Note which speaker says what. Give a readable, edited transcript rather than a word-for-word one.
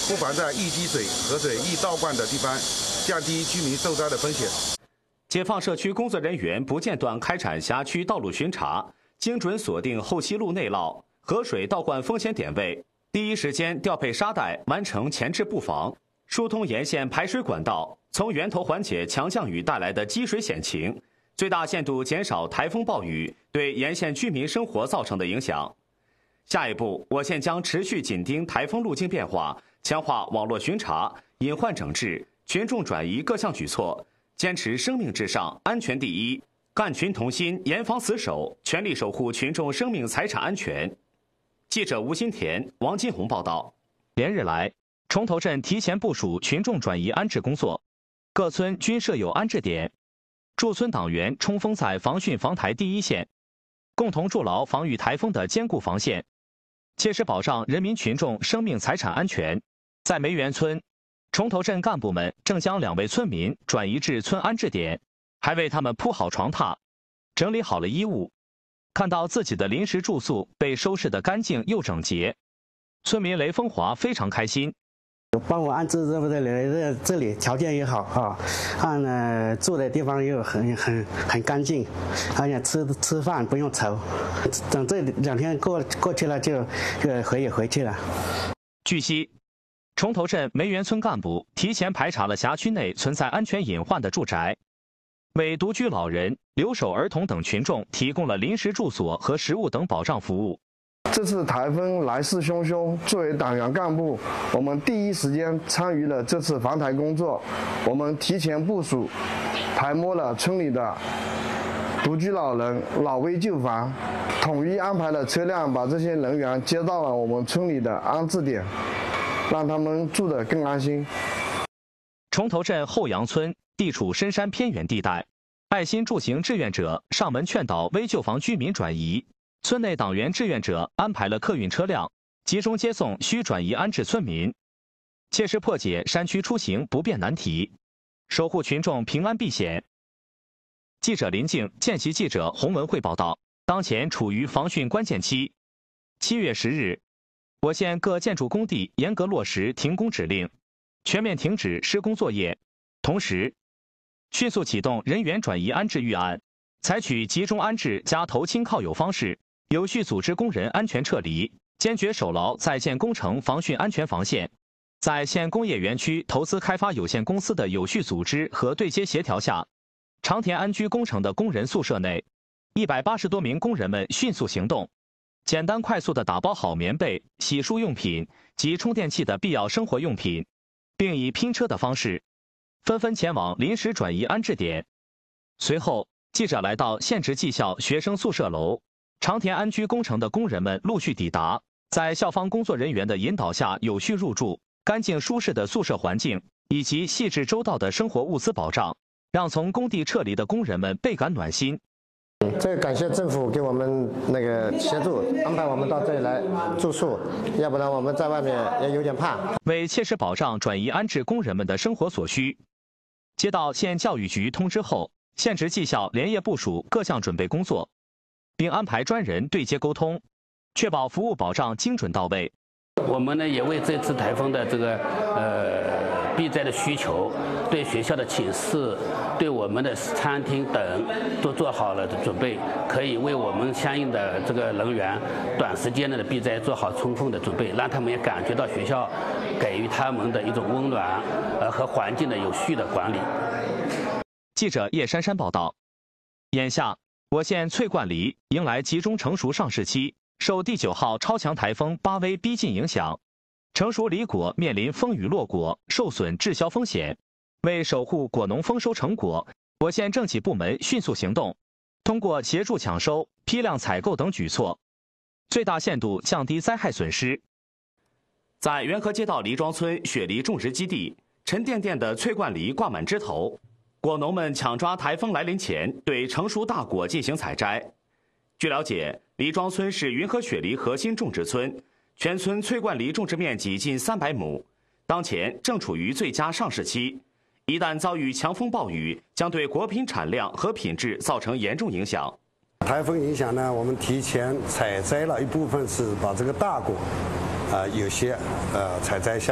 Speaker 1: 不妨在易积水、河水易倒灌的地方，降低居民受灾的风险。
Speaker 2: 解放社区工作人员不间断开展辖区道路巡查，精准锁定后期路内涝、河水倒灌风险点位，第一时间调配沙袋，完成前置布防，疏通沿线排水管道，从源头缓解强降雨带来的积水险情，最大限度减少台风暴雨对沿线居民生活造成的影响。下一步，我县将持续紧盯台风路径变化，强化网络巡查、隐患整治、群众转移各项举措，坚持生命至上、安全第一，干群同心、严防死守，全力守护群众生命财产安全。记者吴新田、王金红报道。连日来，崇头镇提前部署群众转移安置工作，各村均设有安置点，驻村党员冲锋在防汛防台第一线，共同筑牢防御台风的坚固防线，切实保障人民群众生命财产安全。在梅园村，崇头镇干部们正将2位村民转移至村安置点，还为他们铺好床榻，整理好了衣物。看到自己的临时住宿被收拾得干净又整洁，村民雷风华非常开心。
Speaker 3: 帮我安置这里条件也好啊，住的地方又很干净，而且吃饭不用愁。等这2天过去了就回去了。
Speaker 2: 据悉，崇头镇梅园村干部提前排查了辖区内存在安全隐患的住宅，为独居老人、留守儿童等群众提供了临时住所和食物等保障服务。
Speaker 4: 这次台风来势汹汹，作为党员干部，我们第一时间参与了这次防台工作。我们提前部署，排摸了村里的独居老人、老危旧房，统一安排了车辆把这些人员接到了我们村里的安置点，让他们住得更安心。
Speaker 2: 崇头镇后杨村地处深山偏远地带，爱心助行志愿者上门劝导危旧房居民转移。村内党员志愿者安排了客运车辆，集中接送需转移安置村民，切实破解山区出行不便难题，守护群众平安避险。记者林静、见习记者洪文慧报道，当前处于防汛关键期。7月10日，我县各建筑工地严格落实停工指令，全面停止施工作业，同时迅速启动人员转移安置预案，采取集中安置加投亲靠友方式，有序组织工人安全撤离，坚决守牢在建工程防汛安全防线。在县工业园区投资开发有限公司的有序组织和对接协调下，长田安居工程的工人宿舍内，180多名工人们迅速行动，简单快速地打包好棉被、洗漱用品及充电器的必要生活用品，并以拼车的方式纷纷前往临时转移安置点。随后，记者来到县直技校学生宿舍楼，长田安居工程的工人们陆续抵达，在校方工作人员的引导下有序入住，干净舒适的宿舍环境以及细致周到的生活物资保障，让从工地撤离的工人们倍感暖心。
Speaker 5: 这个感谢政府给我们协助安排我们到这里来住宿，要不然我们在外面也有点怕。
Speaker 2: 为切实保障转移安置工人们的生活所需，接到县教育局通知后，县直技校连夜部署各项准备工作，并安排专人对接沟通，确保服务保障精准到位。
Speaker 6: 我们呢也为这次台风的避灾的需求，对学校的寝室、对我们的餐厅等都做好了准备，可以为我们相应的人员短时间内的避灾做好充分的准备，让他们也感觉到学校给予他们的一种温暖和环境的有序的管理。
Speaker 2: 记者叶珊珊报道，眼下我县翠冠梨迎来集中成熟上市期，受第9号超强台风巴威逼近影响，成熟梨果面临风雨落果、受损滞销风险。为守护果农丰收成果，我县政企部门迅速行动，通过协助抢收、批量采购等举措，最大限度降低灾害损失。在元河街道梨庄村雪梨种植基地，沉甸甸的翠冠梨挂满枝头，果农们抢抓台风来临前对成熟大果进行采摘。据了解，梨庄村是云和雪梨核心种植村，全村翠冠梨种植面积近300亩，当前正处于最佳上市期。一旦遭遇强风暴雨，将对果品产量和品质造成严重影响。
Speaker 7: 台风影响呢，我们提前采摘了一部分，是把这个大果，有些采摘下。